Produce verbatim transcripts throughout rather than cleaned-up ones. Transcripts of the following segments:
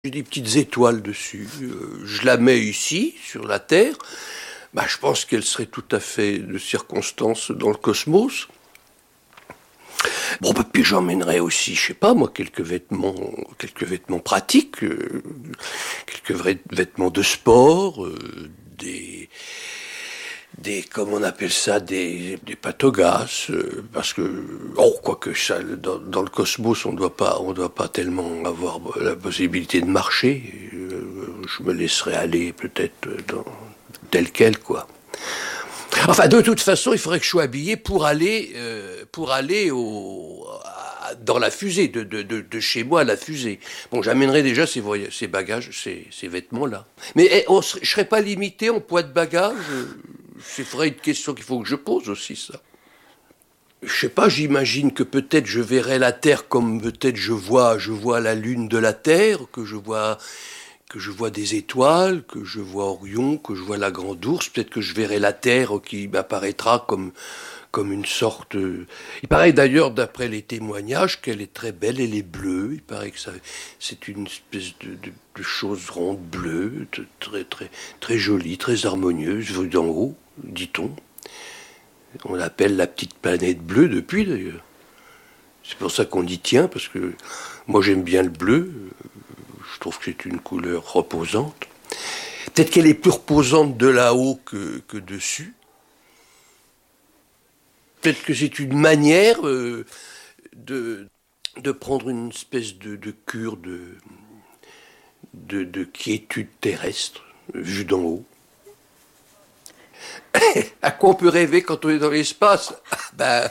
J'ai des petites étoiles dessus. Euh, je la mets ici, sur la Terre. Bah, je pense qu'elle serait tout à fait de circonstance dans le cosmos. Bon, bah, puis j'emmènerais aussi, je sais pas moi, quelques vêtements, quelques vêtements pratiques, euh, quelques vrais vêtements de sport, euh, des, des, comment on appelle ça, des, des patogas, euh, parce que, oh, quoique ça, dans, dans le cosmos, on doit pas, on doit pas tellement avoir la possibilité de marcher. Euh, je me laisserais aller peut-être dans tel quel, quoi. Enfin, de toute façon, il faudrait que je sois habillé pour aller, euh, pour aller au, à, dans la fusée, de, de, de, de chez moi à la fusée. Bon, j'amènerai déjà ces, voyages, ces bagages, ces, ces vêtements-là. Mais eh, on serait, je serais pas limité en poids de bagages. C'est vrai une question qu'il faut que je pose aussi, ça. Je sais pas, j'imagine que peut-être je verrai la Terre comme peut-être je vois, je vois la Lune de la Terre, que je vois... que je vois des étoiles, que je vois Orion, que je vois la Grande Ourse, peut-être que je verrai la Terre qui m'apparaîtra comme, comme une sorte... Il paraît d'ailleurs, d'après les témoignages, qu'elle est très belle, elle est bleue, il paraît que ça, c'est une espèce de, de, de chose ronde bleue, très, très, très jolie, très harmonieuse, vue d'en haut, dit-on. On l'appelle la petite planète bleue depuis, d'ailleurs. C'est pour ça qu'on y tient, parce que moi j'aime bien le bleu. Je trouve que c'est une couleur reposante. Peut-être qu'elle est plus reposante de là-haut que, que dessus. Peut-être que c'est une manière euh, de, de prendre une espèce de, de cure de, de, de quiétude terrestre, vue d'en haut. À quoi on peut rêver quand on est dans l'espace? Ben,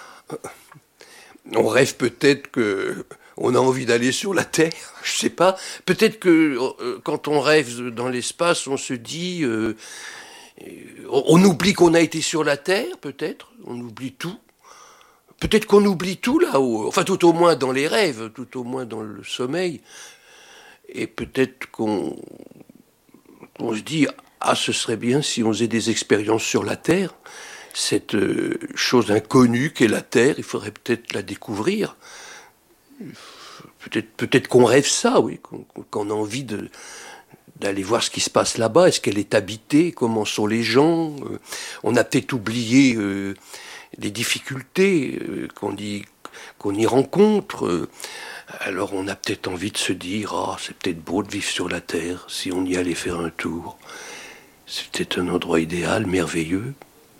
on rêve peut-être que... on a envie d'aller sur la Terre, je sais pas. Peut-être que euh, quand on rêve dans l'espace, on se dit... Euh, on, on oublie qu'on a été sur la Terre, peut-être. On oublie tout. Peut-être qu'on oublie tout là-haut. Enfin, tout au moins dans les rêves, tout au moins dans le sommeil. Et peut-être qu'on on se dit, ah, ce serait bien si on faisait des expériences sur la Terre. Cette euh, chose inconnue qu'est la Terre, il faudrait peut-être la découvrir. Peut-être, peut-être qu'on rêve ça, oui, qu'on, qu'on a envie de, d'aller voir ce qui se passe là-bas. Est-ce qu'elle est habitée? Comment sont les gens? euh, On a peut-être oublié euh, les difficultés euh, qu'on y, qu'on y rencontre. Euh, alors on a peut-être envie de se dire, ah, c'est peut-être beau de vivre sur la Terre, si on y allait faire un tour. C'est peut-être un endroit idéal, merveilleux.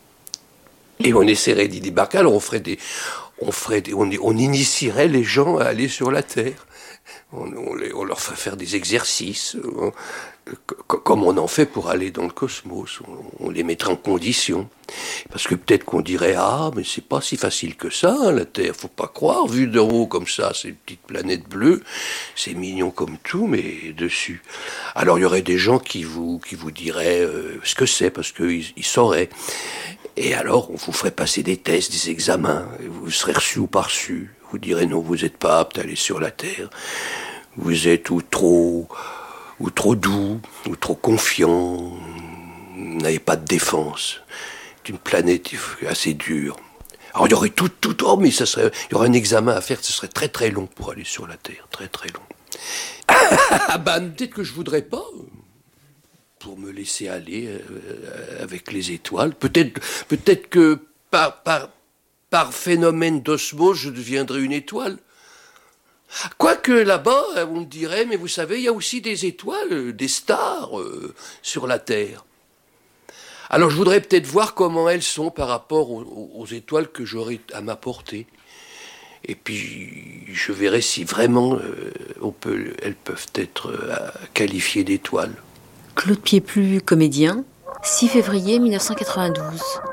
Et on essaierait d'y débarquer, alors on ferait des... On, ferait des, on, on initierait les gens à aller sur la Terre. On, on, les, on leur fait faire des exercices, on, comme on en fait pour aller dans le cosmos. On, on les mettrait en condition. Parce que peut-être qu'on dirait, ah, mais c'est pas si facile que ça, hein, la Terre, faut pas croire. Vu d'en haut comme ça, c'est une petite planète bleue, c'est mignon comme tout, mais dessus. Alors il y aurait des gens qui vous, qui vous diraient euh, ce que c'est, parce qu'ils ils sauraient. Et alors, on vous ferait passer des tests, des examens, et vous serez reçu ou pas reçu. Vous direz non, vous n'êtes pas apte à aller sur la Terre. Vous êtes ou trop, ou trop doux, ou trop confiant. Vous n'avez pas de défense. C'est une planète assez dure. Alors, il y aurait tout, tout, oh, mais ça serait, il y aurait un examen à faire, ce serait très très long pour aller sur la Terre, très très long. Ah ben, peut-être que je voudrais pas... pour me laisser aller euh, avec les étoiles. Peut-être, peut-être que par, par, par phénomène d'osmose, je deviendrai une étoile. Quoique là-bas, on me dirait, mais vous savez, il y a aussi des étoiles, des stars euh, sur la Terre. Alors je voudrais peut-être voir comment elles sont par rapport aux, aux étoiles que j'aurai à m'apporter. Et puis je verrai si vraiment euh, on peut, elles peuvent être euh, qualifiées d'étoiles. Claude Pieplu, comédien, six février mille neuf cent quatre-vingt-douze.